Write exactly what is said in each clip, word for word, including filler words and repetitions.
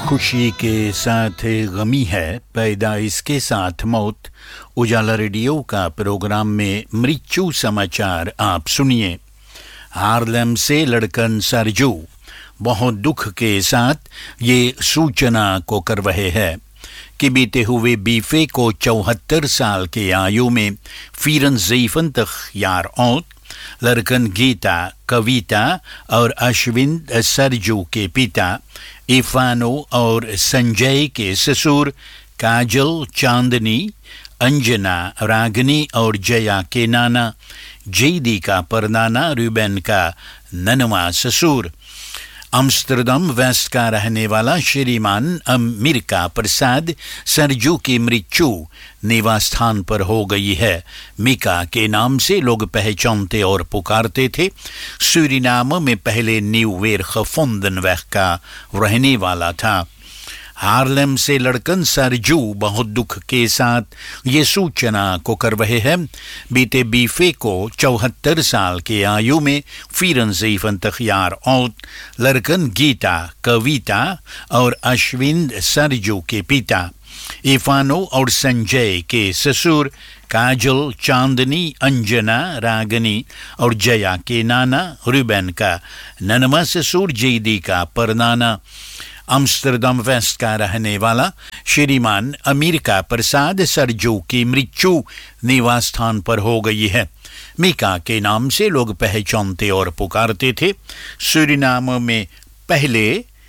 खुशी के साथ गमी है, पैदा इसके साथ मौत। उजाला रेडियो का प्रोग्राम में मृत्यु समाचार आप सुनिए। हार्लेम से लड़कन सरजू बहुत दुख के साथ ये सूचना को कर रहे हैं कि बीते हुए बीफे को चौहत्तर साल के आयु में vierenzeventig jaar oud लड़कन गीता, कविता और अश्विन सरजू के पिता इफानो और संजय के ससुर काजल, चांदनी, अंजना, रागनी और जया के नाना जेदी का परनाना रूबेन का ननवा ससुर। अम्स्टरडम वेस्ट का रहने वाला श्रीमान अमेरिका प्रसाद सरजू की मृत्यु निवास स्थान पर हो गई है। मिका के नाम से लोग पहचानते और पुकारते थे। सूरीनाम में पहले न्यू वेरगेvonden का रहने वाला था। हार्लेम से लड़कन सरजू बहुत दुख के साथ ये सूचना को कर रहे हैं बीते बीफे को चौहत्तर साल के आयु में vierenzeventig jaar oud लड़कन गीता, कविता और अश्विन सरजू के पिता इफानो और संजय के ससुर काजल, चांदनी, अंजना, रागनी और जया के नाना रूबेन का ननवा ससुर जेदी का परनाना अम्स्टरडम वेस्ट का रहने वाला श्रीमान अमेरिका प्रसाद सरजू की मृत्यु निवास स्थान पर हो गई है। मिका के नाम से लोग पहचानते और पुकारते थे। सूरीनाम में पहले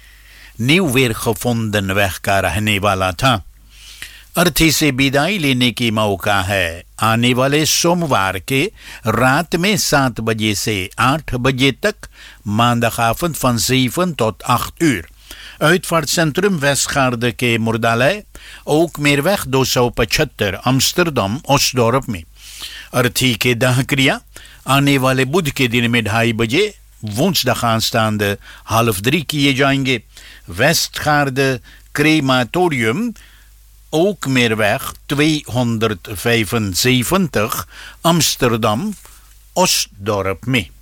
न्यू वेरगेvonden का रहने वाला था। अर्थी से विदाई लेने की मौका है। आने वाले सोमवार के रात में सात बजे से आठ बजे तक maandagavond van zeven tot acht uur Uitvaartcentrum Westgaarde के मुर्दालय ओकमेरweg दो सौ पचहत्तर अम्स्टरडम ओस्टडोर्प में। अर्थी के दाह क्रिया आने वाले बुध के दिन में ढाई बजे woensdagaanstaande half drie किए जाएंगे। Westgaarde crematorium Ookmeerweg tweehonderdvijfenzeventig Amsterdam Oostdorp में।